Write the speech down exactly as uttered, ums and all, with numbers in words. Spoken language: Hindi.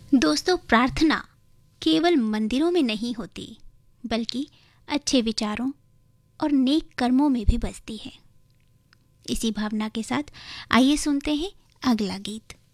दोस्तों, प्रार्थना केवल मंदिरों में नहीं होती, बल्कि अच्छे विचारों और नेक कर्मों में भी बसती है। इसी भावना के साथ आइए सुनते हैं अगला गीत।